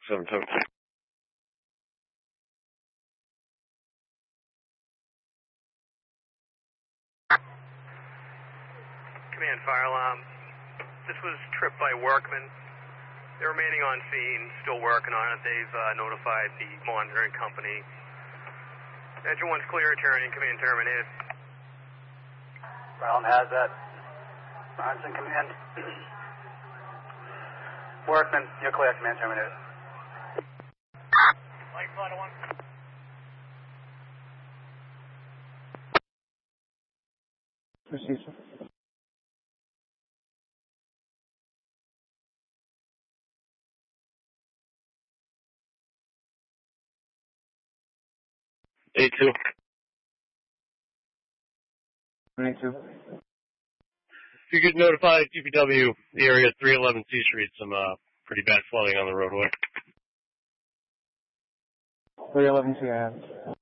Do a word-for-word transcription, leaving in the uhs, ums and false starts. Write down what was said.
seven seven. Command fire alarm. This was tripped by workmen. They're remaining on scene, still working on it. They've uh, notified the monitoring company. Engine one's clear, turning, command terminated. Brown has that. Bronson, command. Workman, you're clear, command terminated. Light flight one. Proceed, sir. A two. A two. If you could notify D P W, the area three eleven C Street, some uh, pretty bad flooding on the roadway. three eleven C, I have.